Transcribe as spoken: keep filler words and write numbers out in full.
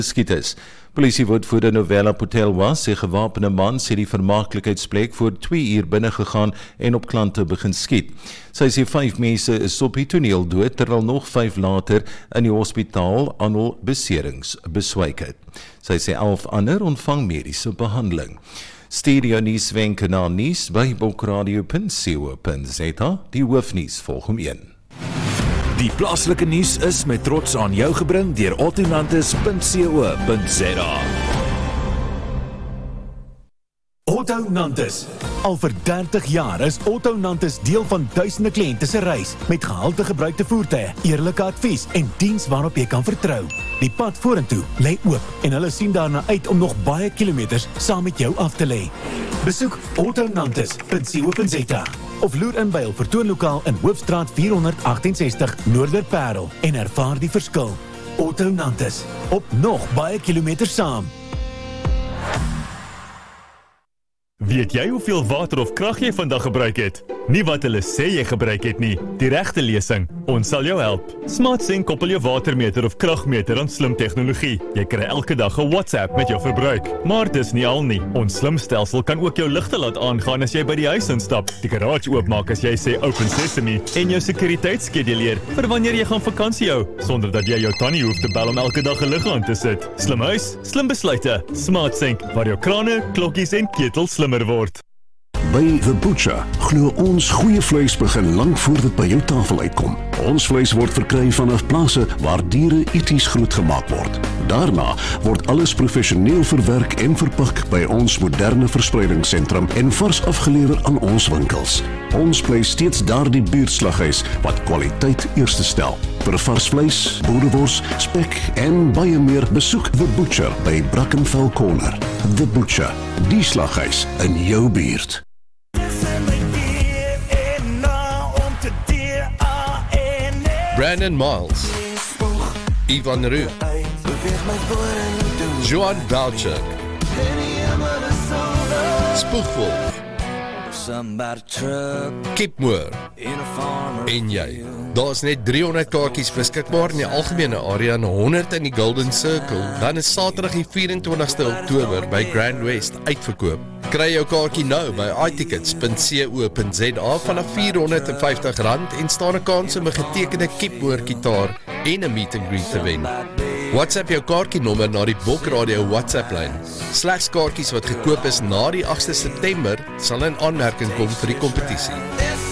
geskiet is. Polisiewoordvoerder Novella Potelwa sê gewapende man sê die vermaaklikheidsplek voor twee uur binne gegaan en op klante begin skiet. Sy sê vyf mense is op die toneel dood, terwyl nog vyf later in die hospitaal aan hul beserings beswyk het. Sy sê elf ander ontvang mediese behandeling. Studio nuus wenke na nuus by bokradio punt co punt za. Die hoofnuus volg om een. Die plaaslike nuus is met trots aan jou gebring deur autonantes punt co punt za. AutoNantes. Al vir dertig jaar is AutoNantes deel van duisende kliënte se reis met gehalte gebruikte voertuie, eerlike advies en diens waarop jy kan vertrou. Die pad vorentoe lê oop en hulle sien daarna uit om nog baie kilometers saam met jou af te lê. Besoek autonantes punt co punt za of loer in by hul vertoonlokaal in Hoofstraat vierhonderd agtensestig Noorderparel en ervaar die verskil. AutoNantes, op nog baie kilometers saam. Weet jy hoeveel water of krag jy vandag gebruik het? Nie wat hulle sê jy gebruik het nie, die regte lesing. Ons sal jou help. SmartSync koppel jou watermeter of kragmeter aan slim tegnologie. Jy kry elke dag 'n WhatsApp met jou verbruik. Maar dis nie al nie. Ons slim stelsel kan ook jou ligte laat aangaan as jy by die huis instap, die garage oopmaak as jy sê open sesame en jou sekuriteit skeduleer vir wanneer jy gaan vakansie hou, sonder dat jy jou tannie hoef te bel om elke dag 'n lig aan te sit. Slim huis, slim besluite. SmartSync, waar jou krane, klokkies en ketels slim word. By The Butcher glo ons goeie vleis begin lank voor dit by jou tafel uitkom. Ons vleis word verkry vanaf plase waar diere eties grootgemaak word. Daarna word alles professioneel verwerk en verpak by ons moderne verspreidingssentrum en vars afgelewer aan ons winkels. Ons bly steeds daardie buurtslaghuis wat kwaliteit eerste stel. Vir vars vleis, boerewors, spek en baie meer besoek The Butcher by Brackenfell Corner. The Butcher, die slaghuis in jou buurt. Brandon Miles, Ivan Roux, Joan Belchuk, Spoegwolf, Kip Moore en jy. Daar is net driehonderd kaartjies beskikbaar in die algemene area en honderd in die Golden Circle. Dan is Saterdag die vyf en twintigste Oktober by Grand West uitverkoop. Kry jou kaartjie nou by i tickets punt co punt za vanaf vierhonderd en vyftig rand en staan 'n kans om 'n getekende Kip Moore gitaar en 'n meet and greet te wen. WhatsApp jou kaartjienommer na die Bokradio WhatsApp-lyn. Slegs kaartjies wat gekoop is na die agste September sal in aanmerking kom vir die kompetisie.